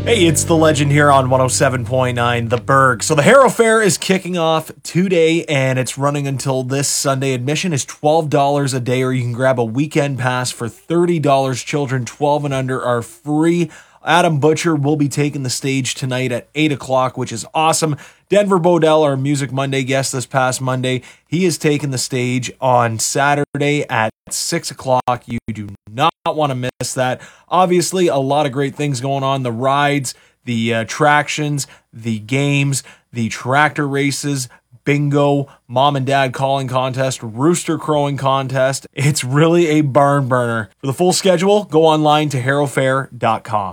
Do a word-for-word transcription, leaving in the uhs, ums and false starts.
Hey, it's the legend here on one oh seven point nine The Berg. So the Harrow Fair is kicking off today and it's running until this Sunday. Admission is twelve dollars a day, or you can grab a weekend pass for thirty dollars. Children twelve and under are free. Adam Butcher will be taking the stage tonight at eight o'clock, which is awesome. Denver Bodell, our Music Monday guest this past Monday, he is taking the stage on Saturday at six o'clock. You do not want to miss that. Obviously, a lot of great things going on. The rides, the attractions, the games, the tractor races, bingo, mom and dad calling contest, rooster crowing contest. It's really a barn burner. For the full schedule, go online to harrow fair dot com.